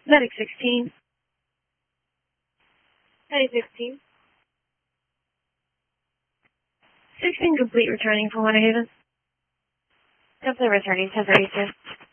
Medic 16. Medic 16. 16 complete returning from Winter Haven. Complete returning, 1032.